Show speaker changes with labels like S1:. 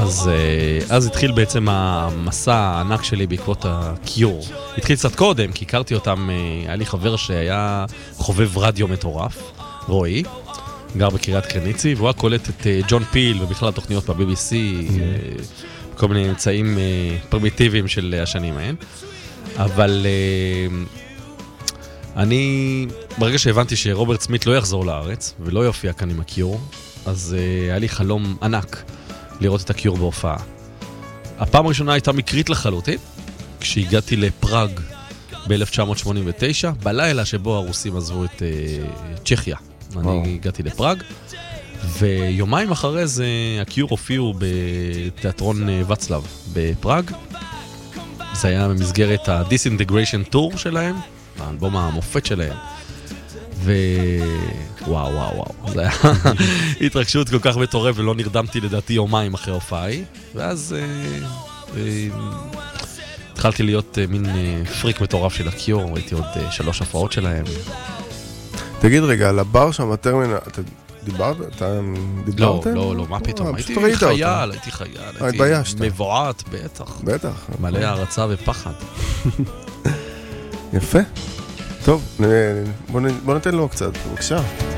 S1: אז התחיל בעצם המסע הענק שלי בעקבות הקיור. התחיל קצת קודם, כי הכרתי אותם, היה לי חבר שהיה חובב רדיו מטורף, רועי, גר בקריית קרניצי, והוא היה קולט את ג'ון פיל ובכלל תוכניות ב-BBC, כל מיני אמצעים פרימיטיביים של השנים ההן. אבל אני, ברגע שהבנתי שרוברט סמית לא יחזור לארץ ולא יופיע כאן עם הקיור, אז היה לי חלום ענק לראות את הקיור בהופעה. הפעם הראשונה הייתה מקרית לחלוטין, כשהגעתי לפראג ב-1989, בלילה שבו הרוסים עזבו את צ'כיה. אני הגעתי לפראג, ויומיים אחרי זה הקיור הופיעו בתיאטרון וצלב בפראג. זה היה במסגרת ה-Disintegration Tour שלהם, האלבום המופת שלהם. וואו, וואו, וואו. זה היה התרגשות כל כך מטורף, ולא נרדמתי לדעתי יומיים אחרי הופעי. ואז התחלתי להיות מין פריק מטורף של הקיור, ראיתי עוד 3 הופעות שלהם.
S2: תגיד רגע, על הבר שם, הטרמינל, אתה דיברת? אתה דיברתם?
S1: לא, מה פתאום? הייתי חייל, הייתי מבועת, בטח.
S2: בטח.
S1: מלא הערצה ופחד.
S2: יפה. טוב, בוא ניתן לו קצת, בבקשה.